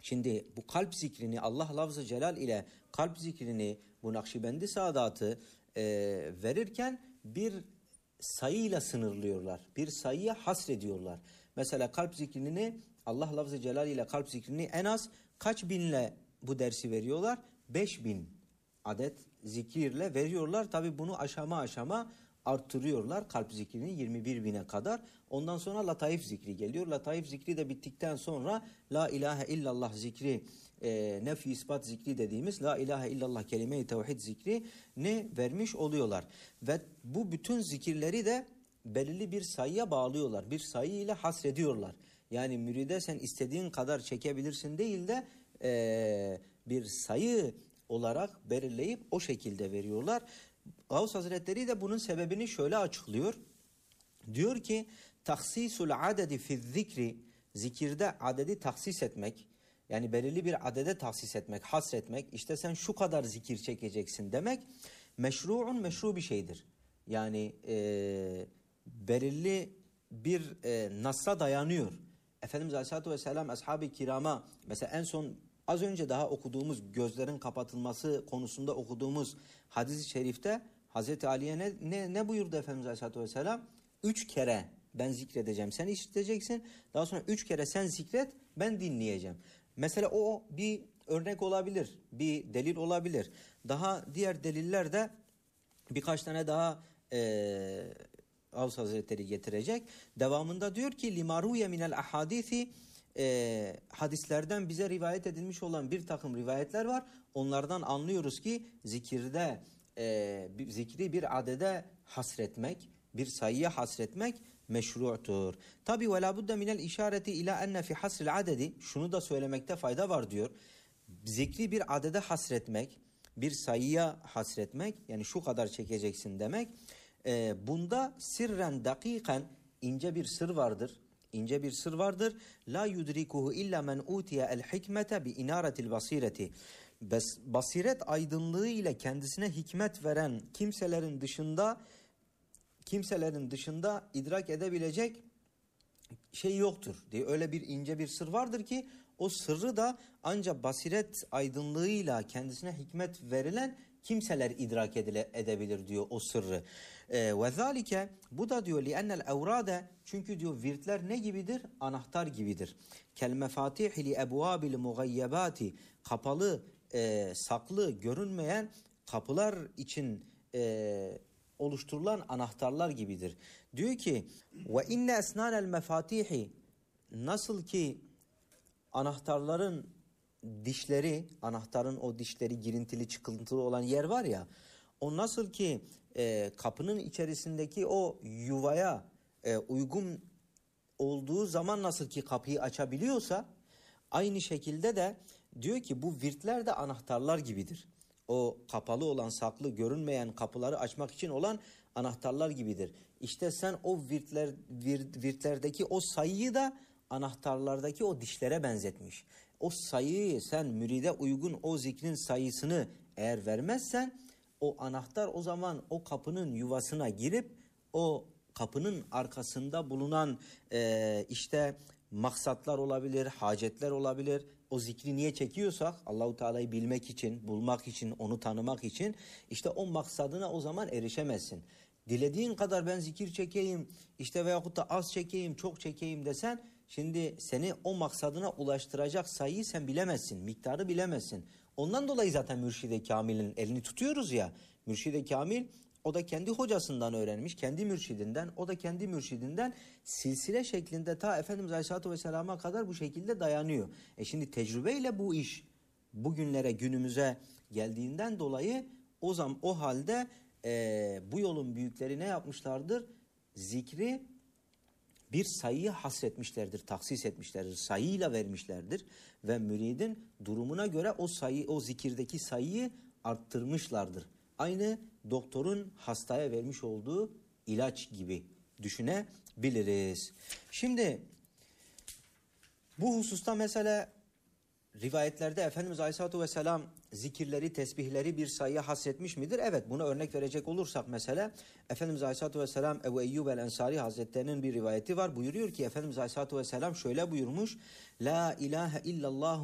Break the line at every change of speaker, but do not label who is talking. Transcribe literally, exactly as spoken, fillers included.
Şimdi bu kalp zikrini, Allah lafz-ı celal ile kalp zikrini, bu Nakşibendi Sadat'ı e, verirken bir sayıyla sınırlıyorlar. Bir sayıya hasrediyorlar. Mesela kalp zikrini, Allah lafz-ı celal ile kalp zikrini en az kaç binle bu dersi veriyorlar? Beş bin adet zikirle veriyorlar. Tabi bunu aşama aşama arttırıyorlar kalp zikrini yirmi bir bine kadar. Ondan sonra lataif zikri geliyor. Lataif zikri de bittikten sonra la ilahe illallah zikri, e, nefi ispat zikri dediğimiz la ilahe illallah kelime-i tevhid zikri ne vermiş oluyorlar. Ve bu bütün zikirleri de belirli bir sayıya bağlıyorlar. Bir sayı ile hasrediyorlar. Yani müride sen istediğin kadar çekebilirsin değil de e, bir sayı olarak belirleyip o şekilde veriyorlar. Gavs Hazretleri de bunun sebebini şöyle açıklıyor. Diyor ki taksisul adedi fi zikri, zikirde adedi taksis etmek, yani belirli bir adede taksis etmek, hasretmek, işte sen şu kadar zikir çekeceksin demek meşruun, meşru bir şeydir. Yani e, belirli bir e, nasla dayanıyor. Efendimiz Aleyhisselatü Vesselam ashab-ı kirama, mesela en son az önce daha okuduğumuz gözlerin kapatılması konusunda okuduğumuz hadis-i şerifte Hazreti Ali'ye ne, ne, ne buyurdu Efendimiz Aleyhisselatü Vesselam? Üç kere ben zikredeceğim, sen işiteceksin. Daha sonra üç kere sen zikret, ben dinleyeceğim. Mesela o bir örnek olabilir, bir delil olabilir. Daha diğer deliller de birkaç tane daha e, Gavs Hazretleri getirecek. Devamında diyor ki limaruye minel ahadisi, E, hadislerden bize rivayet edilmiş olan bir takım rivayetler var. Onlardan anlıyoruz ki zikirde e, bir, zikri bir adede hasretmek, bir sayıya hasretmek meşru'tur. Tabi ve la budde minel işareti ila enne fi hasril adedi, şunu da söylemekte fayda var diyor. Zikri bir adede hasretmek, bir sayıya hasretmek, yani şu kadar çekeceksin demek. E, bunda sirren dakiken, ince bir sır vardır. İnce bir sır vardır. La yudrikuhu illa men utiya el hikmete bi inaratil basireti. Bas, basiret aydınlığı ile kendisine hikmet veren kimselerin dışında kimselerin dışında idrak edebilecek şey yoktur diye, öyle bir ince bir sır vardır ki o sırrı da ancak basiret aydınlığıyla kendisine hikmet verilen kimseler idrak edile, edebilir diyor o sırrı. Ve zalike, bu da diyor li ennel evrade, çünkü diyor virtler ne gibidir? Anahtar gibidir. Kel mefatihi li ebvabil mugayyebati, kapalı, e, saklı, görünmeyen kapılar için e, oluşturulan anahtarlar gibidir. Diyor ki ve inne esnanel mefatihi, nasıl ki anahtarların dişleri, anahtarın o dişleri girintili çıkıntılı olan yer var ya, o nasıl ki e, kapının içerisindeki o yuvaya e, uygun olduğu zaman nasıl ki kapıyı açabiliyorsa, aynı şekilde de diyor ki bu virtler de anahtarlar gibidir. O kapalı olan, saklı, görünmeyen kapıları açmak için olan anahtarlar gibidir. İşte sen o virtler, virt, virtlerdeki o sayıyı da anahtarlardaki o dişlere benzetmiş. O sayıyı sen müride uygun o zikrin sayısını eğer vermezsen, o anahtar o zaman o kapının yuvasına girip o kapının arkasında bulunan e, işte maksatlar olabilir, hacetler olabilir. O zikri niye çekiyorsak Allahu Teala'yı bilmek için, bulmak için, onu tanımak için, işte o maksadına o zaman erişemezsin. Dilediğin kadar ben zikir çekeyim, işte veyahut da az çekeyim, çok çekeyim desen, şimdi seni o maksadına ulaştıracak sayıyı sen bilemezsin, miktarı bilemezsin. Ondan dolayı zaten Mürşid-i Kamil'in elini tutuyoruz ya. Mürşid-i Kamil, o da kendi hocasından öğrenmiş, kendi mürşidinden, o da kendi mürşidinden silsile şeklinde ta Efendimiz Aleyhisselatü Vesselam'a kadar bu şekilde dayanıyor. E şimdi tecrübeyle bu iş bugünlere, günümüze geldiğinden dolayı o zaman o halde e, bu yolun büyükleri ne yapmışlardır? Zikri bir sayıyı hasretmişlerdir, taksis etmişlerdir, sayıyla vermişlerdir ve müridin durumuna göre o sayı, o zikirdeki sayıyı arttırmışlardır. Aynı doktorun hastaya vermiş olduğu ilaç gibi düşünebiliriz. Şimdi bu hususta mesela rivayetlerde Efendimiz Aleyhisselatü Vesselam zikirleri, tesbihleri bir sayıya hasretmiş midir? Evet, buna örnek verecek olursak mesela Efendimiz Aleyhisselatü Vesselam Ebu Eyyub el-Ensari Hazretlerinin bir rivayeti var. Buyuruyor ki Efendimiz Aleyhisselatü Vesselam şöyle buyurmuş: La ilahe illallah